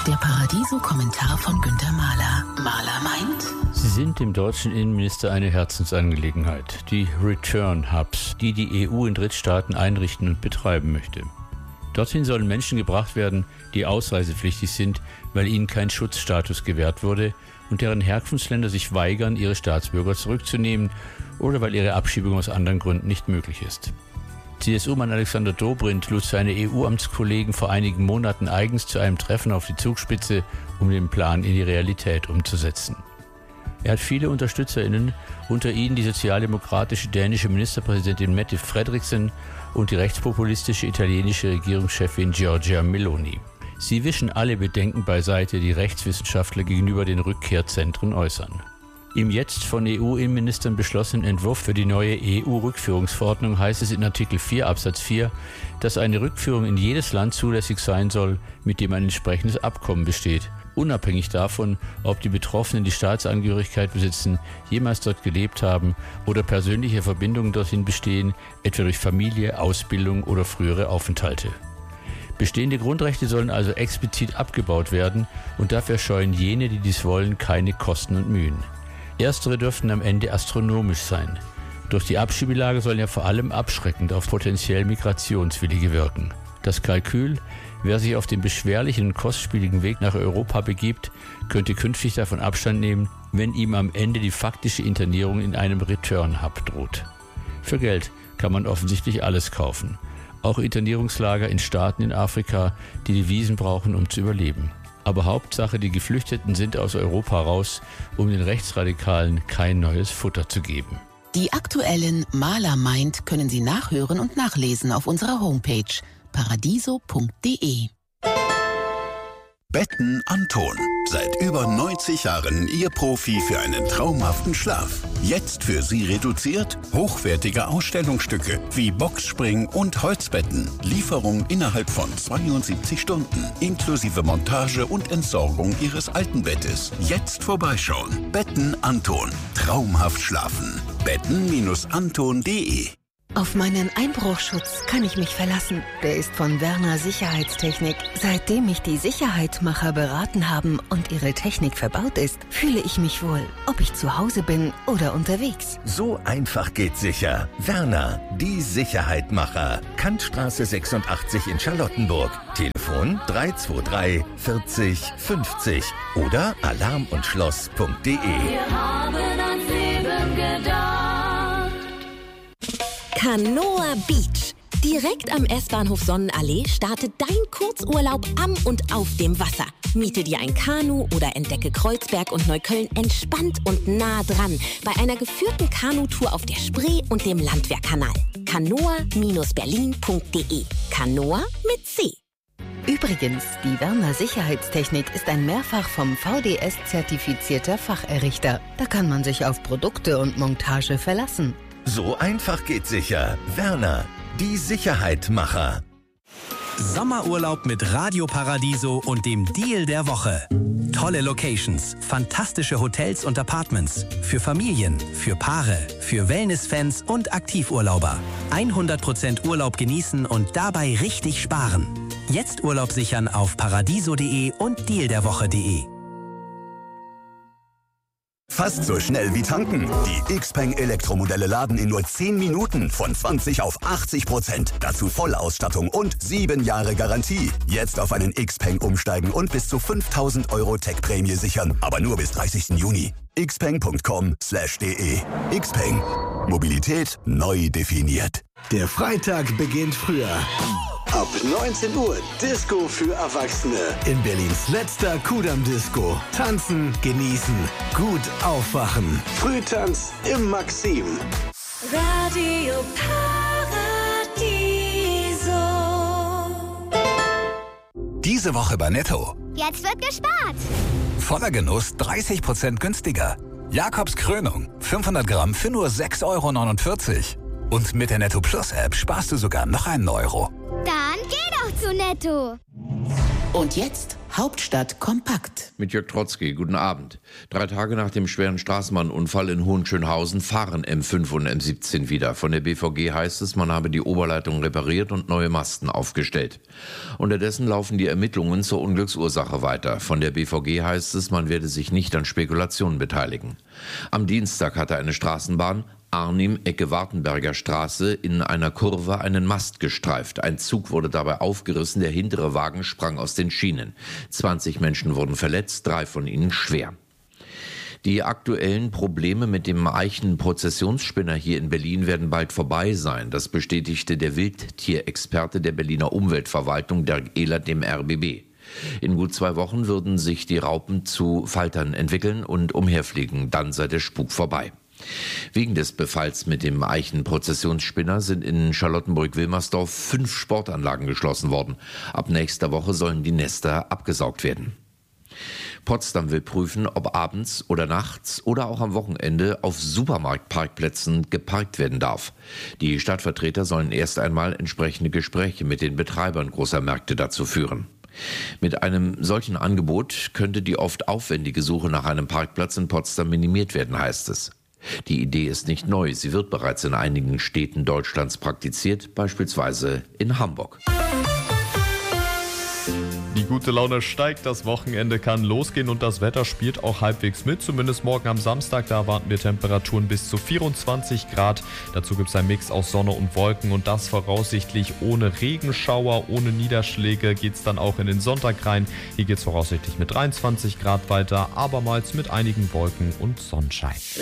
Der Paradiso-Kommentar von Günter Mahler. Mahler meint: Sie sind dem deutschen Innenminister eine Herzensangelegenheit. Die Return Hubs, die die EU in Drittstaaten einrichten und betreiben möchte. Dorthin sollen Menschen gebracht werden, die ausreisepflichtig sind, weil ihnen kein Schutzstatus gewährt wurde und deren Herkunftsländer sich weigern, ihre Staatsbürger zurückzunehmen oder weil ihre Abschiebung aus anderen Gründen nicht möglich ist. CSU-Mann Alexander Dobrindt lud seine EU-Amtskollegen vor einigen Monaten eigens zu einem Treffen auf die Zugspitze, um den Plan in die Realität umzusetzen. Er hat viele UnterstützerInnen, unter ihnen die sozialdemokratische dänische Ministerpräsidentin Mette Frederiksen und die rechtspopulistische italienische Regierungschefin Giorgia Meloni. Sie wischen alle Bedenken beiseite, die Rechtswissenschaftler gegenüber den Rückkehrzentren äußern. Im jetzt von EU-Innenministern beschlossenen Entwurf für die neue EU-Rückführungsverordnung heißt es in Artikel 4 Absatz 4, dass eine Rückführung in jedes Land zulässig sein soll, mit dem ein entsprechendes Abkommen besteht, unabhängig davon, ob die Betroffenen die Staatsangehörigkeit besitzen, jemals dort gelebt haben oder persönliche Verbindungen dorthin bestehen, etwa durch Familie, Ausbildung oder frühere Aufenthalte. Bestehende Grundrechte sollen also explizit abgebaut werden und dafür scheuen jene, die dies wollen, keine Kosten und Mühen. Erstere dürften am Ende astronomisch sein. Durch die Abschiebelage sollen ja vor allem abschreckend auf potenziell Migrationswillige wirken. Das Kalkül: Wer sich auf den beschwerlichen und kostspieligen Weg nach Europa begibt, könnte künftig davon Abstand nehmen, wenn ihm am Ende die faktische Internierung in einem Return-Hub droht. Für Geld kann man offensichtlich alles kaufen. Auch Internierungslager in Staaten in Afrika, die Devisen brauchen, um zu überleben. Aber Hauptsache, die Geflüchteten sind aus Europa raus, um den Rechtsradikalen kein neues Futter zu geben. Die aktuellen Mahler meint können Sie nachhören und nachlesen auf unserer Homepage paradiso.de. Betten Anton. Seit über 90 Jahren Ihr Profi für einen traumhaften Schlaf. Jetzt für Sie reduziert hochwertige Ausstellungsstücke wie Boxspring und Holzbetten. Lieferung innerhalb von 72 Stunden. Inklusive Montage und Entsorgung Ihres alten Bettes. Jetzt vorbeischauen. Betten Anton. Traumhaft schlafen. Betten-anton.de. Auf meinen Einbruchschutz kann ich mich verlassen. Der ist von Werner Sicherheitstechnik. Seitdem mich die Sicherheitmacher beraten haben und ihre Technik verbaut ist, fühle ich mich wohl, ob ich zu Hause bin oder unterwegs. So einfach geht sicher. Werner, die Sicherheitmacher. Kantstraße 86 in Charlottenburg. Telefon 323 40 50 oder alarmundschloss.de. Wir haben ans Leben gedacht. Kanoa Beach. Direkt am S-Bahnhof Sonnenallee startet dein Kurzurlaub am und auf dem Wasser. Miete dir ein Kanu oder entdecke Kreuzberg und Neukölln entspannt und nah dran bei einer geführten Kanutour auf der Spree und dem Landwehrkanal. Kanoa-berlin.de. Kanoa mit C. Übrigens, die Werner Sicherheitstechnik ist ein mehrfach vom VDS zertifizierter Facherrichter. Da kann man sich auf Produkte und Montage verlassen. So einfach geht sicher. Werner, die Sicherheitmacher. Sommerurlaub mit Radio Paradiso und dem Deal der Woche. Tolle Locations, fantastische Hotels und Apartments. Für Familien, für Paare, für Wellnessfans und Aktivurlauber. 100% Urlaub genießen und dabei richtig sparen. Jetzt Urlaub sichern auf paradiso.de und dealderwoche.de. Fast so schnell wie tanken. Die Xpeng Elektromodelle laden in nur 10 Minuten von 20 auf 80%. Dazu Vollausstattung und 7 Jahre Garantie. Jetzt auf einen Xpeng umsteigen und bis zu 5.000 € Tech-Prämie sichern. Aber nur bis 30. Juni. xpeng.com/de. Xpeng. Mobilität neu definiert. Der Freitag beginnt früher. Ab 19 Uhr Disco für Erwachsene. In Berlins letzter Kudamm-Disco. Tanzen, genießen, gut aufwachen. Frühtanz im Maxim. Radio Paradiso. Diese Woche bei Netto. Jetzt wird gespart. Voller Genuss 30% günstiger. Jakobs Krönung 500 Gramm für nur 6,49 €. Und mit der Netto Plus App sparst du sogar noch einen Euro. Dann geh doch zu Netto. Und jetzt Hauptstadt kompakt. Mit Jörg Trotzki, guten Abend. 3 Tage nach dem schweren Straßenbahnunfall in Hohenschönhausen fahren M5 und M17 wieder. Von der BVG heißt es, man habe die Oberleitung repariert und neue Masten aufgestellt. Unterdessen laufen die Ermittlungen zur Unglücksursache weiter. Von der BVG heißt es, man werde sich nicht an Spekulationen beteiligen. Am Dienstag hatte eine Straßenbahn Arnim, Ecke Wartenberger Straße, in einer Kurve einen Mast gestreift. Ein Zug wurde dabei aufgerissen, der hintere Wagen sprang aus den Schienen. 20 Menschen wurden verletzt, 3 von ihnen schwer. Die aktuellen Probleme mit dem Eichen-Prozessionsspinner hier in Berlin werden bald vorbei sein. Das bestätigte der Wildtierexperte der Berliner Umweltverwaltung, Dirk Ehlert, dem RBB. In gut 2 Wochen würden sich die Raupen zu Faltern entwickeln und umherfliegen. Dann sei der Spuk vorbei. Wegen des Befalls mit dem Eichen-Prozessionsspinner sind in Charlottenburg-Wilmersdorf 5 Sportanlagen geschlossen worden. Ab nächster Woche sollen die Nester abgesaugt werden. Potsdam will prüfen, ob abends oder nachts oder auch am Wochenende auf Supermarktparkplätzen geparkt werden darf. Die Stadtvertreter sollen erst einmal entsprechende Gespräche mit den Betreibern großer Märkte dazu führen. Mit einem solchen Angebot könnte die oft aufwendige Suche nach einem Parkplatz in Potsdam minimiert werden, heißt es. Die Idee ist nicht neu, sie wird bereits in einigen Städten Deutschlands praktiziert, beispielsweise in Hamburg. Die gute Laune steigt, das Wochenende kann losgehen und das Wetter spielt auch halbwegs mit. Zumindest morgen am Samstag, da erwarten wir Temperaturen bis zu 24 Grad. Dazu gibt es einen Mix aus Sonne und Wolken und das voraussichtlich ohne Regenschauer, ohne Niederschläge geht es dann auch in den Sonntag rein. Hier geht es voraussichtlich mit 23 Grad weiter, abermals mit einigen Wolken und Sonnenschein.